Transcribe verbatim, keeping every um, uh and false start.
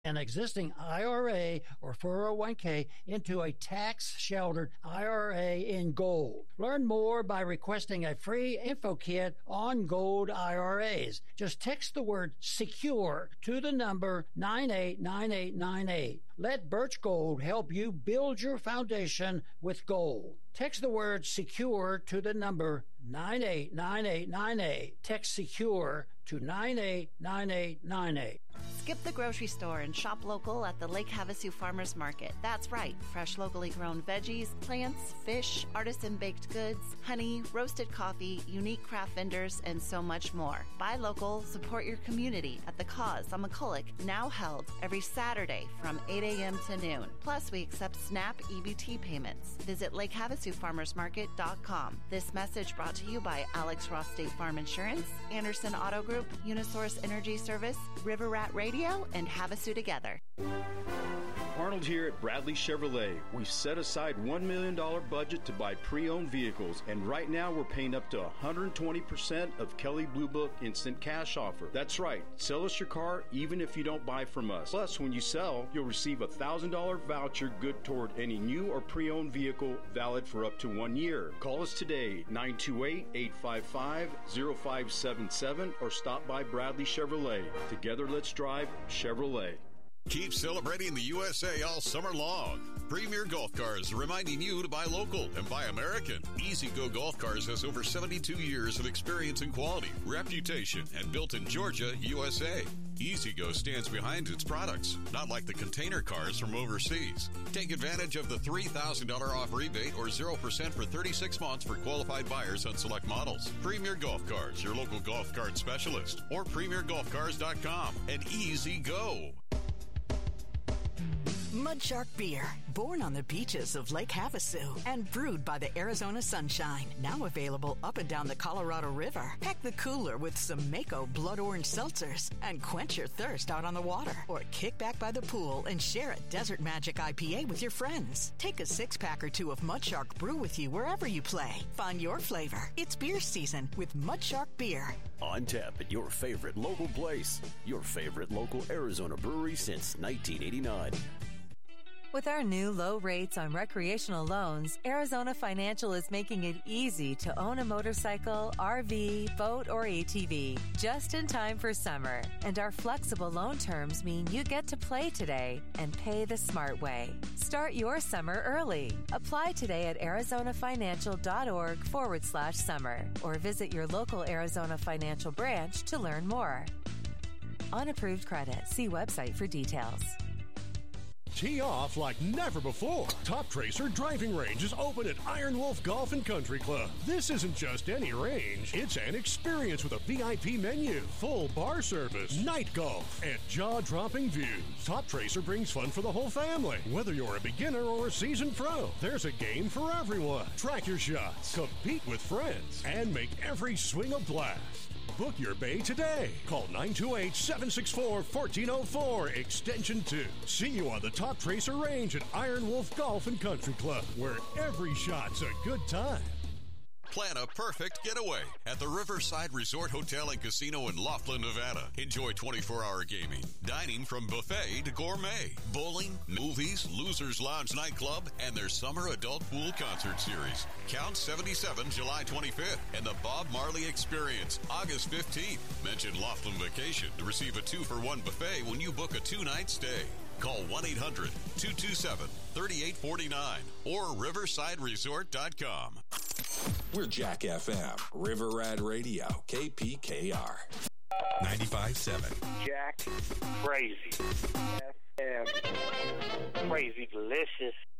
an existing I R A or four oh one k into a tax-sheltered I R A in gold. Learn more by requesting a free info kit on gold I R As. Just text the word SECURE to the number nine eight nine eight nine eight. Let Birch Gold help you build your foundation with gold. Text the word SECURE to the number nine eight nine eight nine eight. Text SECURE to nine eight nine eight nine eight. Skip the grocery store and shop local at the Lake Havasu Farmers Market. That's right. Fresh, locally grown veggies, plants, fish, artisan baked goods, honey, roasted coffee, unique craft vendors, and so much more. Buy local, support your community at The Cause on McCulloch, now held every Saturday from eight a.m. to noon. Plus, we accept SNAP E B T payments. Visit lake havasu farmers market dot com. This message brought to you by Alex Ross State Farm Insurance, Anderson Auto Group, Unisource Energy Service, River Rat Radio, and Havasu Together. Arnold here at Bradley Chevrolet. We've set aside one million dollars budget to buy pre-owned vehicles, and right now we're paying up to one hundred twenty percent of Kelley Blue Book Instant Cash Offer. That's right. Sell us your car even if you don't buy from us. Plus, when you sell, you'll receive a one thousand dollars voucher good toward any new or pre-owned vehicle valid for up to one year. Call us today, nine two eight, eight five five, zero five seven seven, or stop by Bradley Chevrolet. Together, let's drive Chevrolet. Keep celebrating the U S A all summer long. Premier Golf Cars reminding you to buy local and buy American. Easy Go Golf Cars has over seventy-two years of experience and quality, reputation, and built in Georgia, U S A. Easy Go stands behind its products, not like the container cars from overseas. Take advantage of the three thousand dollars off rebate or zero percent for thirty-six months for qualified buyers on select models. Premier Golf Cars, your local golf cart specialist, or premier golf cars dot com, and Easy Go. Mudshark Beer, born on the beaches of Lake Havasu and brewed by the Arizona sunshine. Now available up and down the Colorado River. Pack the cooler with some Mako Blood Orange Seltzers and quench your thirst out on the water. Or kick back by the pool and share a Desert Magic I P A with your friends. Take a six-pack or two of Mudshark Brew with you wherever you play. Find your flavor. It's beer season with Mudshark Beer. On tap at your favorite local place. Your favorite local Arizona brewery since nineteen eighty-nine. With our new low rates on recreational loans, Arizona Financial is making it easy to own a motorcycle, R V, boat, or A T V just in time for summer. And our flexible loan terms mean you get to play today and pay the smart way. Start your summer early. Apply today at arizonafinancial.org forward slash summer or visit your local Arizona Financial branch to learn more. Unapproved credit. See website for details. Tee off like never before. Top Tracer Driving Range is open at Iron Wolf Golf and Country Club. This isn't just any range. It's an experience with a V I P menu, full bar service, night golf, and jaw-dropping views. Top Tracer brings fun for the whole family. Whether you're a beginner or a seasoned pro, there's a game for everyone. Track your shots, compete with friends, and make every swing a blast. Book your bay today. Call nine two eight, seven six four, one four zero four, extension two. See you on the Top Tracer Range at Iron Wolf Golf and Country Club, where every shot's a good time. Plan a perfect getaway at the Riverside Resort Hotel and Casino in Laughlin, Nevada. Enjoy twenty-four hour gaming, dining from buffet to gourmet, bowling, movies, Losers Lounge nightclub, and their summer adult pool concert series. Count seventy-seven, July twenty-fifth, and the Bob Marley Experience, August fifteenth. Mention Laughlin Vacation to receive a two for one buffet when you book a two-night stay. Call one eight hundred, two two seven, three eight four nine or riverside resort dot com. We're Jack F M, River Rat Radio, K P K R. ninety-five point seven. Jack Crazy. F M. Crazy Delicious.